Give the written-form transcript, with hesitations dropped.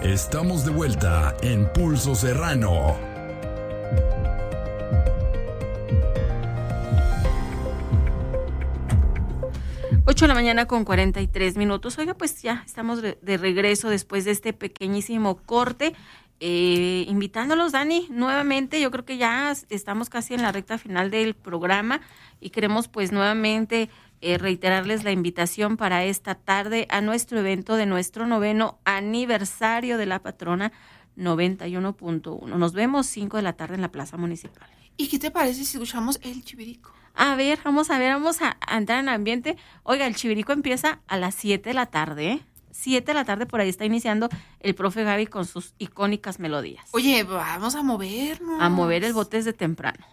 Estamos de vuelta en Pulso Serrano. Ocho de la mañana con 43 minutos. Oiga, pues ya estamos de regreso después de este pequeñísimo corte. Invitándolos, Dani, nuevamente. Yo creo que ya estamos casi en la recta final del programa y queremos pues nuevamente reiterarles la invitación para esta tarde a nuestro evento de nuestro 9º aniversario de la patrona 91.1. Nos vemos 5 de la tarde en la Plaza Municipal. ¿Y qué te parece si escuchamos el Chivirico? Vamos a entrar en ambiente. Oiga, el Chivirico empieza a las 7 de la tarde, ¿eh? 7 de la tarde, por ahí está iniciando el profe Gaby con sus icónicas melodías. Oye, vamos a movernos. A mover el bote desde temprano.